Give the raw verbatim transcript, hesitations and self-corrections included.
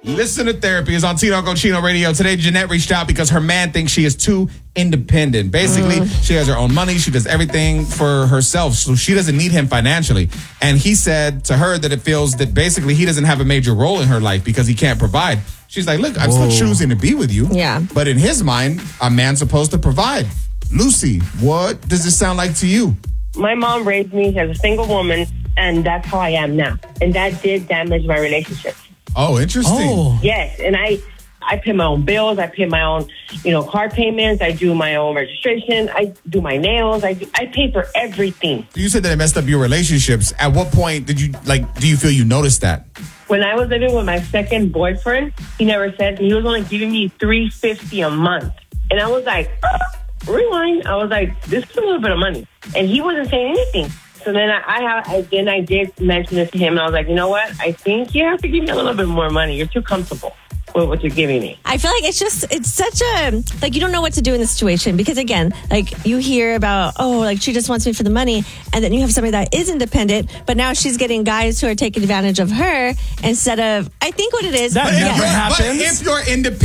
Listen to Therapy is on Tino Cochino Radio. Today, Jeanette reached out because her man thinks she is too independent. Basically, mm. she has her own money. She does everything for herself, so she doesn't need him financially. And he said to her that it feels that basically he doesn't have a major role in her life because he can't provide. She's like, look, I'm Whoa. still choosing to be with you. Yeah. But in his mind, a man's supposed to provide. Lucy, what does this sound like to you? My mom raised me as a single woman, and that's how I am now. And that did damage my relationship. Oh, interesting. Oh. Yes, and I I pay my own bills. I pay my own, you know, car payments. I do my own registration. I do my nails. I do, I pay for everything. You said that it messed up your relationships. At what point did you, like, do you feel you noticed that? When I was living with my second boyfriend, he never said, he was only giving me three hundred fifty dollars a month. And I was like, rewind. I was like, this is a little bit of money. And he wasn't saying anything. So then I, I have, I, then I did mention this to him, and I was like, you know what? I think you have to give me a little bit more money. You're too comfortable with what you're giving me. I feel like it's just, it's such a, like, you don't know what to do in this situation. Because again, like, you hear about, oh, like, she just wants me for the money. And then you have somebody that is independent, but now she's getting guys who are taking advantage of her instead of, I think what it is. That but never yeah. happens. But if you're independent,